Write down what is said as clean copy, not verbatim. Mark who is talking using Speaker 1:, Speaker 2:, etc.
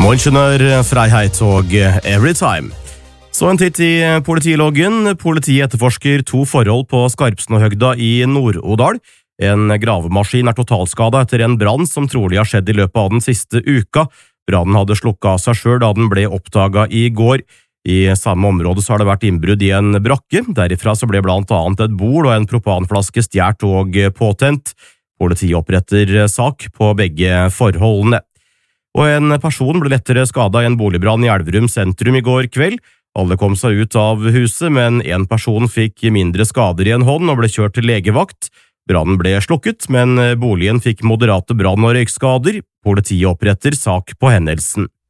Speaker 1: Målingeniør, Freiheit og Everytime. Så en titt i politiloggen. Politiet etterforsker 2 forhold på Skarpsnøhøgda i Nord-Odal. En gravemaskin er totalskadet etter en brann som trolig har skjedd i løpet av den siste uka. Brannen hadde slukket av seg selv da den ble oppdaget i går. I samme område så har det vært innbrudd i en brakke. Derifra så ble blant annet et bord og en propanflaske stjert og påtent. Politiet oppretter sak på begge forholdene. Og en person ble lettere skadet i en boligbrann i Elverum sentrum i går kveld. Alle kom seg ut av huset, men en person fikk mindre skader i en hånd og ble kjørt til legevakt. Brannen ble slukket, men boligen fikk moderate brann- og røykskader. Politiet oppretter sak på hendelsen.